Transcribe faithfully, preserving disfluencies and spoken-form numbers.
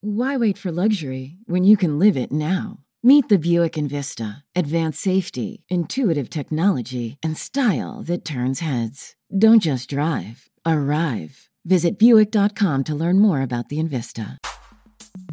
Why wait for luxury when you can live it now? Meet the Buick Envista. Advanced safety, intuitive technology, and style that turns heads. Don't just drive, arrive. Visit Buick dot com to learn more about the Envista.